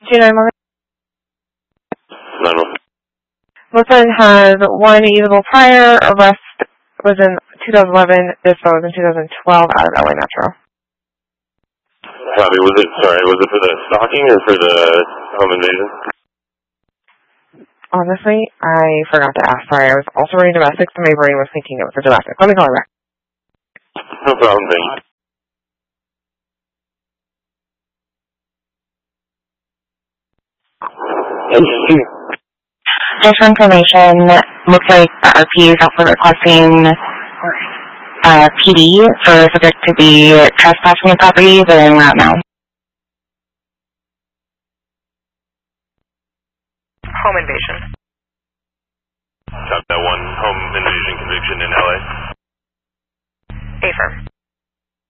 2911. 911. Wilson has one usable prior. Arrest was in 2011. This one was in 2012 out of LA Metro. Copy. Was it for the stalking or for the home invasion? Honestly, I forgot to ask. Sorry, I was also reading domestic, so my brain was thinking it was a domestic. Let me call her back. No problem, thank you. Just for information, looks like the RP is also requesting PD for subject to be trespassing the property. They're en route now. Home invasion. Got that one home invasion conviction in LA. Affirm.